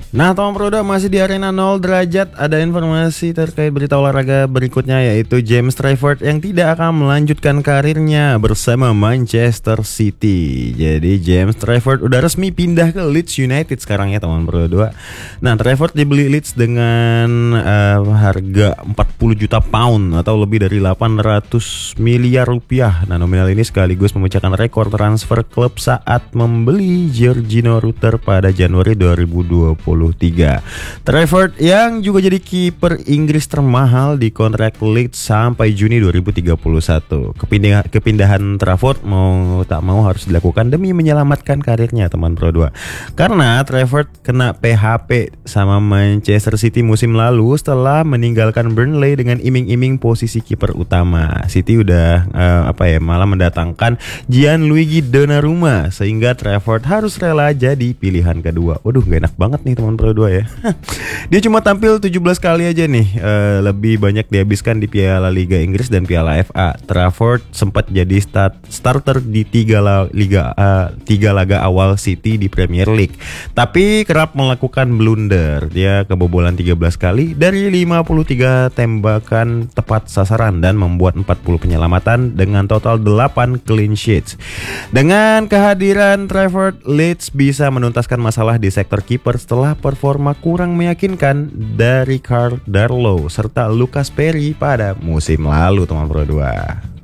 Nah, Tom Proda masih di arena 0 derajat. Ada informasi terkait berita olahraga berikutnya, yaitu James Trafford yang tidak akan melanjutkan karirnya bersama Manchester City. Jadi James Trafford udah resmi pindah ke Leeds United sekarang ya, teman Proda. Nah, Trafford dibeli Leeds dengan harga 40 juta pound atau lebih dari 800 miliar rupiah. Nah, nominal ini sekaligus memecahkan rekor transfer klub saat membeli Georginio Rutter pada Januari 2023. Trafford yang juga jadi kiper Inggris termahal di kontrak Leeds sampai Juni 2031. Kepindahan Trafford mau tak mau harus dilakukan demi menyelamatkan karirnya, teman Pro 2. Karena Trafford kena PHP sama Manchester City musim lalu setelah meninggalkan Burnley dengan iming-iming posisi kiper utama. City udah malah mendatangkan Gianluigi Donnarumma sehingga Trafford harus rela jadi pilihan kedua. Waduh, gak enak banget nih teman Pro 2 ya. Dia cuma tampil 17 kali aja nih, lebih banyak dihabiskan di Piala Liga Inggris dan Piala FA. Trafford sempat jadi starter di tiga laga awal City di Premier League, tapi kerap melakukan blunder. Dia kebobolan 13 kali dari 53 tembakan tepat sasaran dan membuat 40 penyelamatan dengan total 8 clean sheets. Dengan kehadiran Trafford, Leeds bisa menuntaskan masalah di sektor kiper setelah performa kurang meyakinkan dari Karl Darlow serta Lucas Perry pada musim lalu, teman Pro 2.